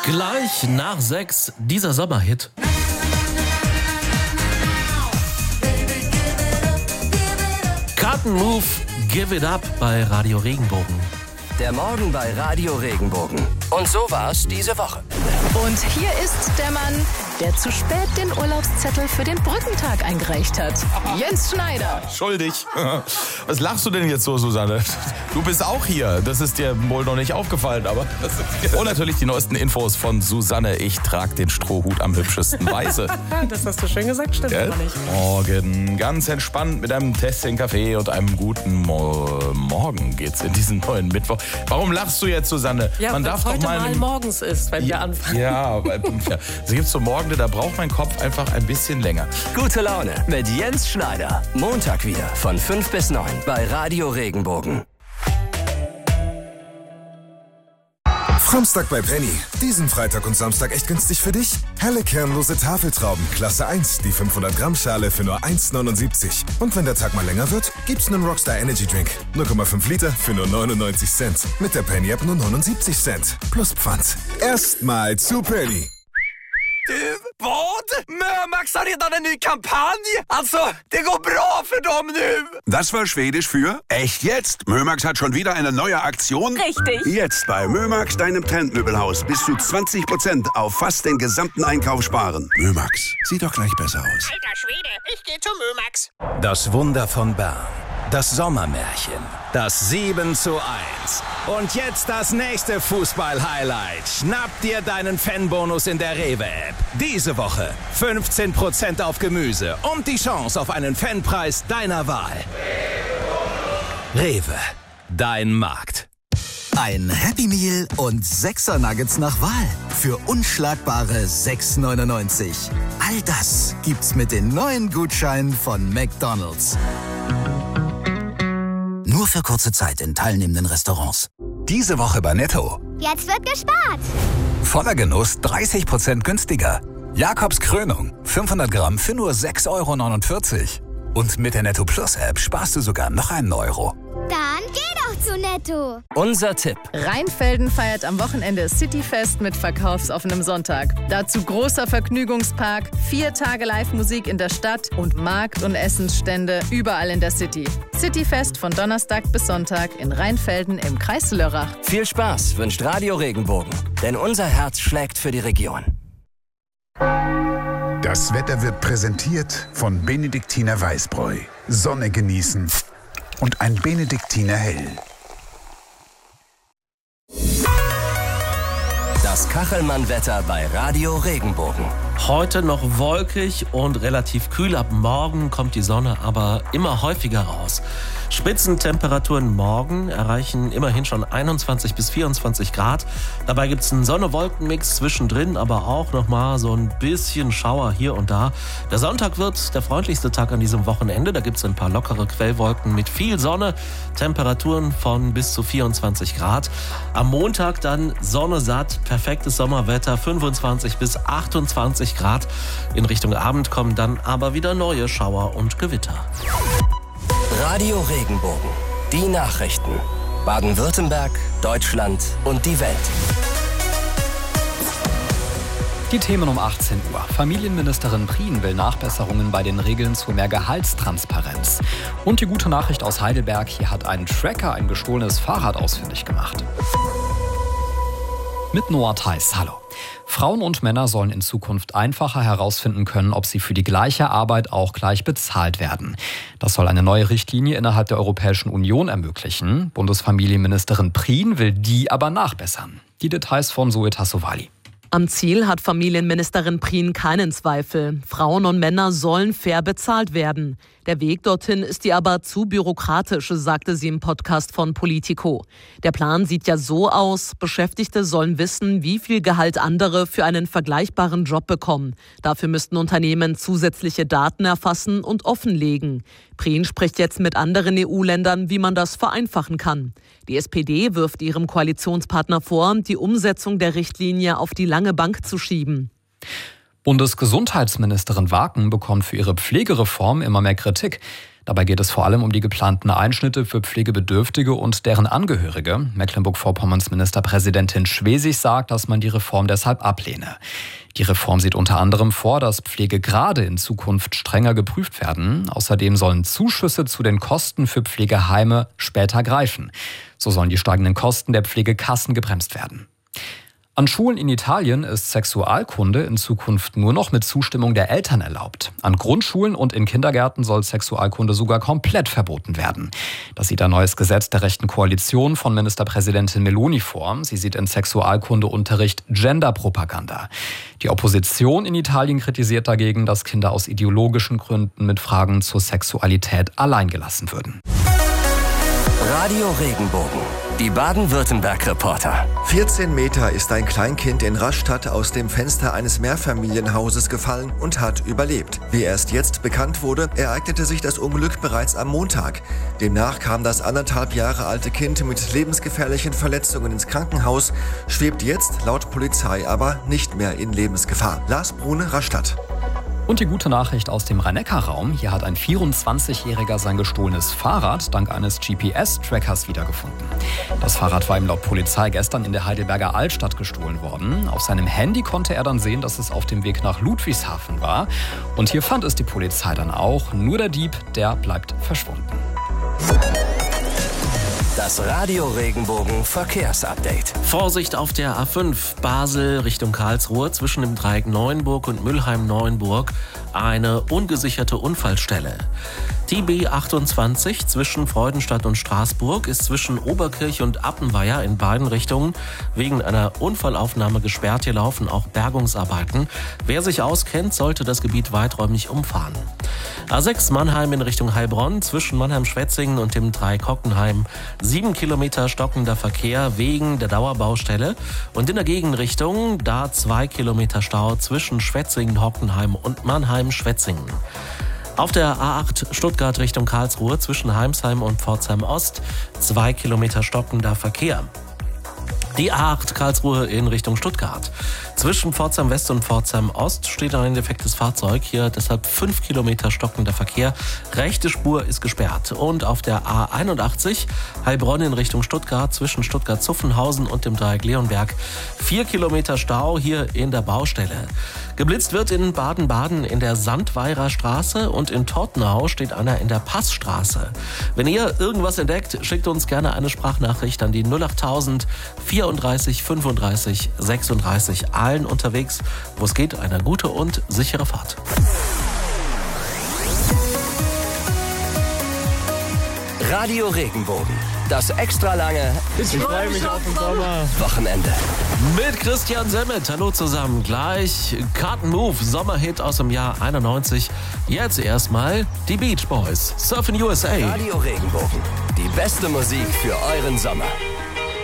Gleich nach 6 dieser Sommerhit. Carton Move, Give It Up bei Radio Regenbogen. Der Morgen bei Radio Regenbogen. Und so war's diese Woche. Und hier ist der Mann, der zu spät den Urlaubszettel für den Brückentag eingereicht hat. Jens Schneider. Schuldig. Was lachst du denn jetzt so, Susanne? Du bist auch hier. Das ist dir wohl noch nicht aufgefallen, aber... Und natürlich die neuesten Infos von Susanne. Ich trage den Strohhut am hübschesten Weise. Das hast du schön gesagt, stimmt aber nicht. Morgen ganz entspannt mit einem Tässchen Kaffee und einem guten Morgen geht's in diesen neuen Mittwoch. Warum lachst du jetzt, Susanne? Ja, man darf heute doch mal morgens ist, wenn wir anfangen. Ja, es gibt so Morgen, da braucht mein Kopf einfach ein bisschen länger. Gute Laune mit Jens Schneider. Montag wieder von 5 bis 9 bei Radio Regenbogen. Samstag bei Penny. Diesen Freitag und Samstag echt günstig für dich. Helle kernlose Tafeltrauben, Klasse 1, die 500 Gramm Schale für nur 1,79. Und wenn der Tag mal länger wird, gibt's einen Rockstar Energy Drink. 0,5 Liter für nur 99 Cent. Mit der Penny App nur 79 Cent. Plus Pfand. Erstmal zu Penny. Vad? Mömax har redan en ny kampanj! Alltså, det går bra för dem nu! Das war Schwedisch für echt jetzt. Mömax hat schon wieder eine neue Aktion. Richtig. Jetzt bei Mömax, deinem Trendmöbelhaus, bis zu 20% auf fast den gesamten Einkauf sparen. Mömax, sieht doch gleich besser aus. Alter Schwede, ich geh zu Mömax. Das Wunder von Bern. Das Sommermärchen. Das 7:1. Und jetzt das nächste Fußball-Highlight. Schnapp dir deinen Fanbonus in der Rewe-App. Diese Woche 15% auf Gemüse und die Chance auf einen Fanpreis deiner Wahl. Rewe, dein Markt. Ein Happy Meal und 6er Nuggets nach Wahl. Für unschlagbare 6,99. All das gibt's mit den neuen Gutscheinen von McDonald's. Nur für kurze Zeit in teilnehmenden Restaurants. Diese Woche bei Netto. Jetzt wird gespart. Voller Genuss 30% günstiger. Jakobs Krönung 500 Gramm für nur 6,49 €. Und mit der Netto Plus App sparst du sogar noch einen Euro. Dann geh doch zu Netto. Unser Tipp. Rheinfelden feiert am Wochenende Cityfest mit verkaufsoffenem Sonntag. Dazu großer Vergnügungspark, 4 Tage Live-Musik in der Stadt und Markt- und Essensstände überall in der City. Cityfest von Donnerstag bis Sonntag in Rheinfelden im Kreis Lörrach. Viel Spaß wünscht Radio Regenbogen, denn unser Herz schlägt für die Region. Das Wetter wird präsentiert von Benediktiner Weißbräu. Sonne genießen und ein Benediktiner Hell. Das Kachelmann-Wetter bei Radio Regenbogen. Heute noch wolkig und relativ kühl. Ab morgen kommt die Sonne aber immer häufiger raus. Spitzentemperaturen morgen erreichen immerhin schon 21 bis 24 Grad. Dabei gibt es einen Sonne-Wolken-Mix zwischendrin, aber auch nochmal so ein bisschen Schauer hier und da. Der Sonntag wird der freundlichste Tag an diesem Wochenende. Da gibt es ein paar lockere Quellwolken mit viel Sonne. Temperaturen von bis zu 24 Grad. Am Montag dann Sonne satt, perfektes Sommerwetter, 25 bis 28 Grad. In Richtung Abend kommen dann aber wieder neue Schauer und Gewitter. Radio Regenbogen. Die Nachrichten. Baden-Württemberg, Deutschland und die Welt. Die Themen um 18 Uhr. Familienministerin Prien will Nachbesserungen bei den Regeln zu mehr Gehaltstransparenz. Und die gute Nachricht aus Heidelberg. Hier hat ein Tracker ein gestohlenes Fahrrad ausfindig gemacht. Mit Noah Theis. Hallo. Frauen und Männer sollen in Zukunft einfacher herausfinden können, ob sie für die gleiche Arbeit auch gleich bezahlt werden. Das soll eine neue Richtlinie innerhalb der Europäischen Union ermöglichen. Bundesfamilienministerin Prien will die aber nachbessern. Die Details von Zoe Tassovali. Am Ziel hat Familienministerin Prien keinen Zweifel. Frauen und Männer sollen fair bezahlt werden. Der Weg dorthin ist ihr aber zu bürokratisch, sagte sie im Podcast von Politico. Der Plan sieht ja so aus: Beschäftigte sollen wissen, wie viel Gehalt andere für einen vergleichbaren Job bekommen. Dafür müssten Unternehmen zusätzliche Daten erfassen und offenlegen. Prien spricht jetzt mit anderen EU-Ländern, wie man das vereinfachen kann. Die SPD wirft ihrem Koalitionspartner vor, die Umsetzung der Richtlinie auf die lange Bank zu schieben. Bundesgesundheitsministerin Waken bekommt für ihre Pflegereform immer mehr Kritik. Dabei geht es vor allem um die geplanten Einschnitte für Pflegebedürftige und deren Angehörige. Mecklenburg-Vorpommerns Ministerpräsidentin Schwesig sagt, dass man die Reform deshalb ablehne. Die Reform sieht unter anderem vor, dass Pflegegrade in Zukunft strenger geprüft werden. Außerdem sollen Zuschüsse zu den Kosten für Pflegeheime später greifen. So sollen die steigenden Kosten der Pflegekassen gebremst werden. An Schulen in Italien ist Sexualkunde in Zukunft nur noch mit Zustimmung der Eltern erlaubt. An Grundschulen und in Kindergärten soll Sexualkunde sogar komplett verboten werden. Das sieht ein neues Gesetz der rechten Koalition von Ministerpräsidentin Meloni vor. Sie sieht in Sexualkundeunterricht Genderpropaganda. Die Opposition in Italien kritisiert dagegen, dass Kinder aus ideologischen Gründen mit Fragen zur Sexualität allein gelassen würden. Radio Regenbogen, die Baden-Württemberg-Reporter. 14 Meter ist ein Kleinkind in Rastatt aus dem Fenster eines Mehrfamilienhauses gefallen und hat überlebt. Wie erst jetzt bekannt wurde, ereignete sich das Unglück bereits am Montag. Demnach kam das 1,5 Jahre alte Kind mit lebensgefährlichen Verletzungen ins Krankenhaus, schwebt jetzt laut Polizei aber nicht mehr in Lebensgefahr. Lars Brune, Rastatt. Und die gute Nachricht aus dem Rhein-Neckar-Raum. Hier hat ein 24-Jähriger sein gestohlenes Fahrrad dank eines GPS-Trackers wiedergefunden. Das Fahrrad war ihm laut Polizei gestern in der Heidelberger Altstadt gestohlen worden. Auf seinem Handy konnte er dann sehen, dass es auf dem Weg nach Ludwigshafen war. Und hier fand es die Polizei dann auch. Nur der Dieb, der bleibt verschwunden. Das Radio Regenbogen Verkehrsupdate. Vorsicht auf der A5 Basel Richtung Karlsruhe zwischen dem Dreieck Neuenburg und Mülheim-Neuenburg eine ungesicherte Unfallstelle. Die B28 zwischen Freudenstadt und Straßburg ist zwischen Oberkirch und Appenweier in beiden Richtungen wegen einer Unfallaufnahme gesperrt. Hier laufen auch Bergungsarbeiten. Wer sich auskennt, sollte das Gebiet weiträumig umfahren. A6 Mannheim in Richtung Heilbronn zwischen Mannheim-Schwetzingen und dem Dreieck Hockenheim 7 Kilometer stockender Verkehr wegen der Dauerbaustelle. Und in der Gegenrichtung da 2 Kilometer Stau zwischen Schwetzingen, Hockenheim und Mannheim-Schwetzingen. Auf der A8 Stuttgart Richtung Karlsruhe zwischen Heimsheim und Pforzheim Ost 2 Kilometer stockender Verkehr. Die A8 Karlsruhe in Richtung Stuttgart. Zwischen Pforzheim West und Pforzheim Ost steht ein defektes Fahrzeug. Hier deshalb 5 Kilometer stockender Verkehr. Rechte Spur ist gesperrt. Und auf der A81 Heilbronn in Richtung Stuttgart zwischen Stuttgart-Zuffenhausen und dem Dreieck Leonberg 4 Kilometer Stau hier in der Baustelle. Geblitzt wird in Baden-Baden in der Sandweirer Straße und in Tottenau steht einer in der Passstraße. Wenn ihr irgendwas entdeckt, schickt uns gerne eine Sprachnachricht an die 08000 34 35 36. Allen unterwegs, wo es geht, eine gute und sichere Fahrt. Radio Regenbogen, das extra lange Ich freue mich auf den Sommer. Wochenende. Mit Christian Semmet. Hallo zusammen. Gleich Carton Move, Sommerhit aus dem Jahr 91. Jetzt erstmal die Beach Boys. Surfin' USA. Radio Regenbogen, die beste Musik für euren Sommer.